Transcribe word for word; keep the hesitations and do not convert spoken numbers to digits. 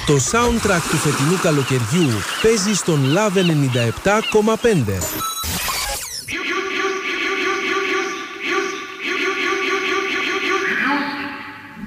Το soundtrack του φετινού καλοκαιριού παίζει στον Love ενενήντα επτά κόμμα πέντε.